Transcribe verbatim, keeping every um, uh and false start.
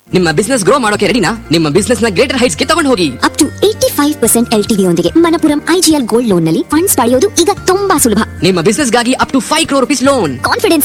ನಿಮ್ಮ business grow ಮಾಡೋಕೆ ರೆಡಿನಾ? ನಿಮ್ಮ ಬಿಸ್ನೆಸ್ ನ ಗ್ರೇಟರ್ ಹೈಟ್ಸ್ ಗೆ ತಗೊಂಡು ಹೋಗಿ. Up to eighty five percent L T V ಯೊಂದಿಗೆ ಮಣಪುರಂ ಐಜಿಎಲ್ ಗೋಲ್ಡ್ ಲೋನ್ ನಲ್ಲಿ ಫಂಡ್ಸ್ ಪಡೆಯೋದು ಈಗ ತುಂಬಾ ಸುಲಭ. ನಿಮ್ಮ ಬಿಸ್ನೆಸ್ ಗಾಗಿ up to five crore rupees loan. Confidence